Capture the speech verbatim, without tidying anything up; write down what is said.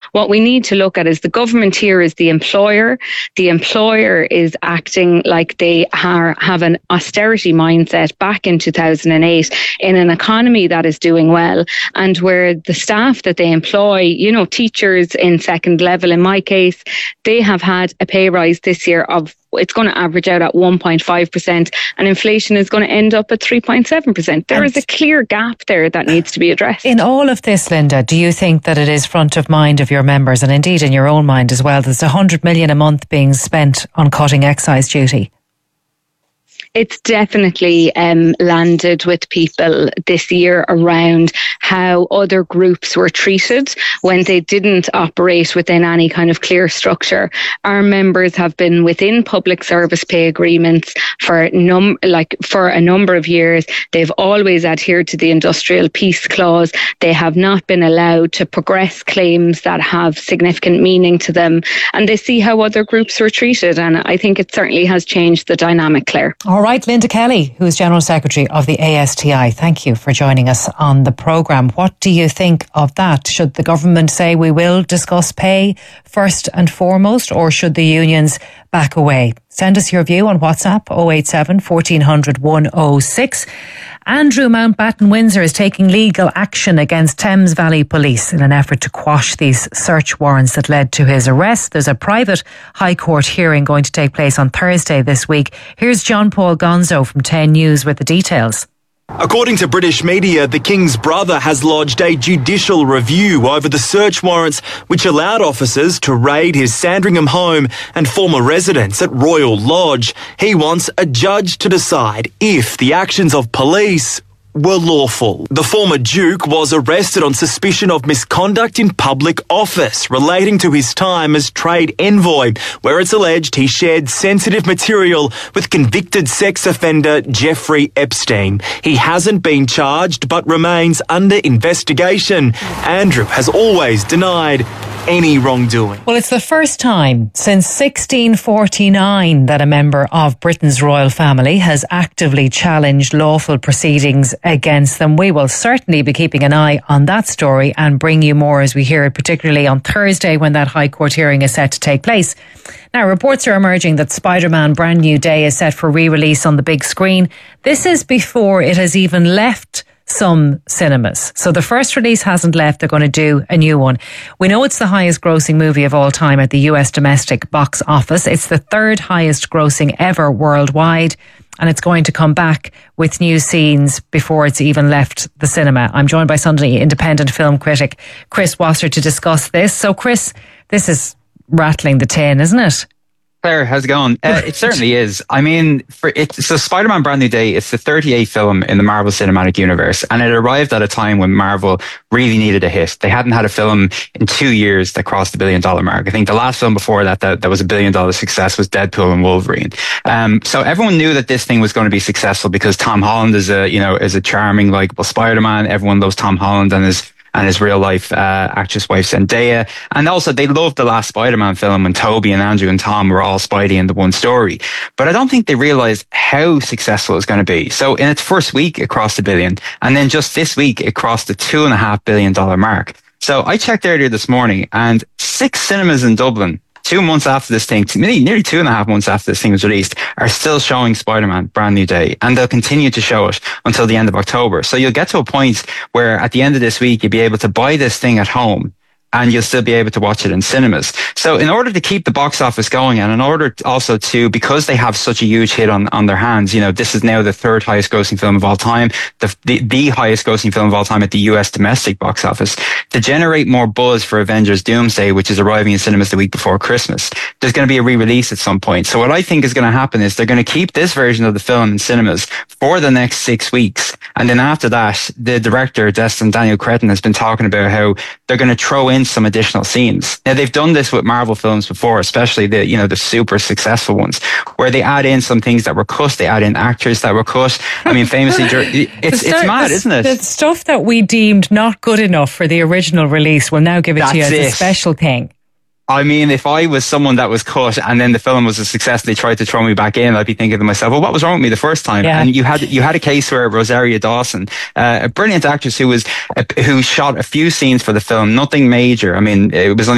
what we need to look at is the government here is the employer. The employer is acting like they are, have an austerity mindset back in two thousand eight in an economy that is doing well, and where the staff that they employ, you know, teachers in second level, in my case, they have had a pay rise this year of, it's going to average out at one point five percent, and inflation is going to end up at three point seven percent. There is a clear gap there that needs to be addressed. In all of this, Linda, do you think that it is front of mind of your members, and indeed in your own mind as well, there's one hundred million a month being spent on cutting excise duty? It's definitely um, landed with people this year around how other groups were treated when they didn't operate within any kind of clear structure. Our members have been within public service pay agreements for num like for a number of years. They've always adhered to the industrial peace clause. They have not been allowed to progress claims that have significant meaning to them, and they see how other groups were treated, and I think it certainly has changed the dynamic, Claire. All right, Linda Kelly, who is General Secretary of the A S T I, thank you for joining us on the programme. What do you think of that? Should the government say we will discuss pay first and foremost, or should the unions back away? Send us your view on WhatsApp oh eight seven, fourteen hundred, one oh six. Andrew Mountbatten Windsor is taking legal action against Thames Valley Police in an effort to quash these search warrants that led to his arrest. There's a private High Court hearing going to take place on Thursday this week. Here's John Paul Gonzo from ten News with the details. According to British media, the King's brother has lodged a judicial review over the search warrants which allowed officers to raid his Sandringham home and former residence at Royal Lodge. He wants a judge to decide if the actions of police were lawful. The former Duke was arrested on suspicion of misconduct in public office relating to his time as trade envoy, where it's alleged he shared sensitive material with convicted sex offender Jeffrey Epstein. He hasn't been charged but remains under investigation. Andrew has always denied any wrongdoing. Well, it's the first time since sixteen forty-nine that a member of Britain's royal family has actively challenged lawful proceedings against them. We will certainly be keeping an eye on that story and bring you more as we hear it, particularly on Thursday when that High Court hearing is set to take place. Now, reports are emerging that Spider-Man Brand New Day is set for re-release on the big screen. This is before it has even left some cinemas. So the first release hasn't left. They're going to do a new one. We know it's the highest grossing movie of all time at the U S domestic box office. It's the third highest grossing ever worldwide, and it's going to come back with new scenes before it's even left the cinema. I'm joined by Sunday independent film critic Chris Wasser to discuss this. So Chris, this is rattling the tin, isn't it? Claire, how's it going? Uh, it certainly is. I mean, for it's so Spider-Man Brand New Day, it's the thirty-eighth film in the Marvel Cinematic Universe, and it arrived at a time when Marvel really needed a hit. They hadn't had a film in two years that crossed the billion dollar mark. I think the last film before that that, that was a billion dollar success was Deadpool and Wolverine. Um, so everyone knew that this thing was going to be successful because Tom Holland is a, you know, is a charming, likable Spider-Man. Everyone loves Tom Holland and his and his real life uh, actress wife Zendaya. And also they loved the last Spider-Man film when Toby and Andrew and Tom were all Spidey in the one story. But I don't think they realized how successful it was going to be. So in its first week, it crossed a billion. And then just this week, it crossed the two and a half billion dollar mark. So I checked earlier this morning, and six cinemas in Dublin, two months after this thing, nearly, nearly two and a half months after this thing was released, are still showing Spider-Man Brand New Day. And they'll continue to show it until the end of October. So you'll get to a point where at the end of this week, you'll be able to buy this thing at home and you'll still be able to watch it in cinemas. So in order to keep the box office going, and in order also to, because they have such a huge hit on, on their hands, you know, this is now the third highest grossing film of all time, the, the, the highest grossing film of all time at the U S domestic box office, to generate more buzz for Avengers Doomsday, which is arriving in cinemas the week before Christmas. There's going to be a re-release at some point. So what I think is going to happen is they're going to keep this version of the film in cinemas for the next six weeks. And then after that, the director, Destin Daniel Cretton, has been talking about how they're going to throw in some additional scenes. Now, they've done this with Marvel films before, especially the, you know, the super successful ones, where they add in some things that were cut, they add in actors that were cut. I mean, famously, it's, it's mad, isn't it? The stuff that we deemed not good enough for the original release will now give it That's to you as it. a special thing. I mean, if I was someone that was cut and then the film was a success, they tried to throw me back in, I'd be thinking to myself, well, what was wrong with me the first time? Yeah. And you had you had a case where Rosario Dawson, uh, a brilliant actress who was uh, who shot a few scenes for the film, nothing major. I mean, it was only